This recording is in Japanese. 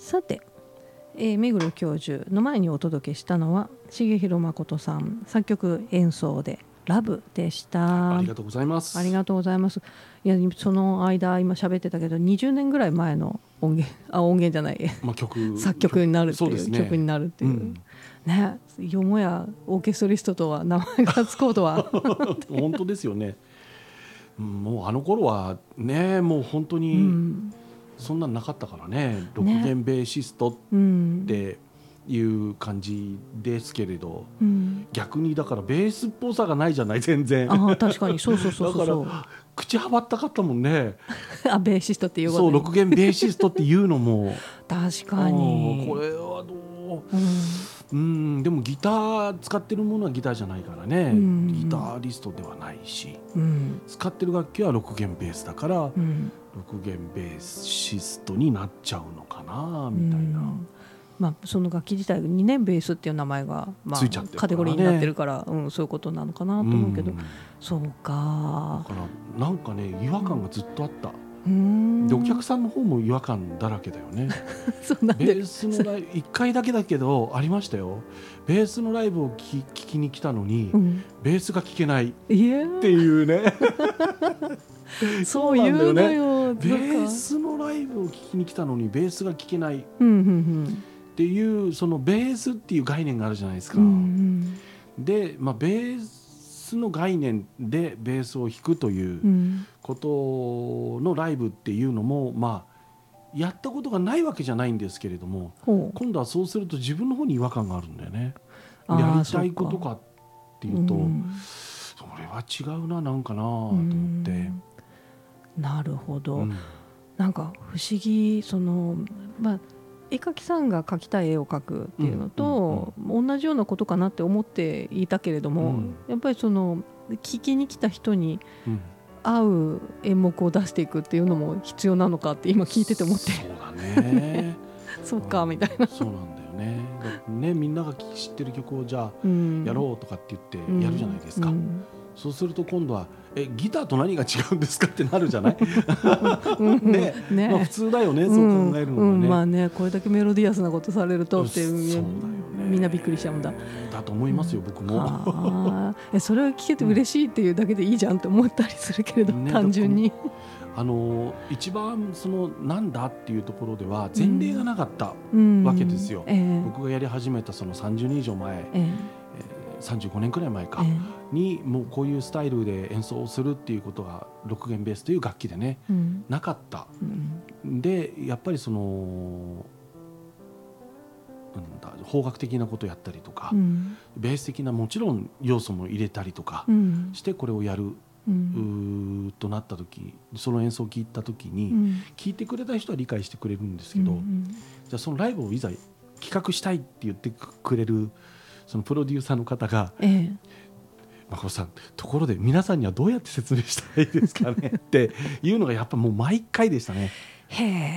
さて、目黒教授の前にお届けしたのは重弘誠さん作曲演奏でラブでした。 ありがとうございます。 ありがとうございます。いやその間今喋ってたけど20年ぐらい前の音源じゃない、作曲になるっていう、曲になるっていう、ね、よもやオーケストリストとは名前がつこうとは本当ですよね。もうあの頃はね、もう本当にそんなんなかったからね、6弦ベーシストっていう感じですけれど、逆にだからベースっぽさがないじゃない、全然。 確かにそうだから口はばったかったもんね。 ベーシストっていうことそう、6弦ベーシストっていうのも確かにこれはどう、でもギター使ってるものはギターじゃないからね、ギタリストではないし、使ってる楽器は6弦ベースだから、6弦ベーシストになっちゃうのかなみたいな。 その楽器自体2年ベースっていう名前が、 ついちゃってるからね、 カテゴリーになってるから、そういうことなのかなと思うけど、そうか。 だからなんかね、違和感がずっとあった。でお客さんの方も違和感だらけだよね。ベースのライブ1回だけだけどありましたよ。ベースのライブを聴きに来たのに、ベースが聴けないっていうねそういうのよ。 ベースのライブを聴きに来たのにベースが聴けないっていう、そのベースっていう概念があるじゃないですか。で、ベースの概念でベースを弾くということのライブっていうのも、やったことがないわけじゃないんですけれども、今度はそうすると自分の方に違和感があるんだよね。やりたいことかっていうと、それは違うな、なんかなと思って。 なるほど、なんか不思議、絵描きさんが描きたい絵を描くっていうのと、同じようなことかなって思っていたけれども、やっぱりその聞きに来た人に合う演目を出していくっていうのも必要なのかって今聞いてて思って。 そうだねそうかみたいな。 そうなんだよね。みんなが知ってる曲をじゃあやろうとかって言ってやるじゃないですか。そうすると今度はギターと何が違うんですかってなるじゃない普通だよね、そう考えるのがね。 これだけメロディアスなことされるとってみんなびっくりしちゃうんだと思いますよ、僕も。 それを聞けて嬉しいっていうだけでいいじゃんって思ったりするけれど、単純に一番そのなんだっていうところでは前例がなかったわけですよ。僕がやり始めたその30年以上前、35年くらい前かにもうこういうスタイルで演奏をするっていうことが6弦ベースという楽器でね、なかった。でやっぱりその邦楽的なことをやったりとか、ベース的なもちろん要素も入れたりとかしてこれをやるとなった時、その演奏を聴いた時に、聴いてくれた人は理解してくれるんですけど、じゃあそのライブをいざ企画したいって言ってくれるそのプロデューサーの方が、誠さん、ところで皆さんにはどうやって説明したらいいですかねっていうのがやっぱもう毎回でしたね。 へ